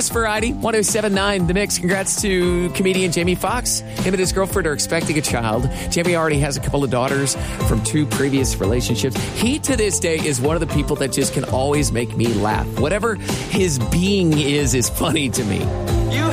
News Variety, 107.9 The Mix. Congrats to comedian Jamie Foxx. Him and his girlfriend are expecting a child. Jamie already has a couple of daughters from 2 previous relationships. He, to this day, is one of the people that just can always make me laugh. Whatever his being is funny to me.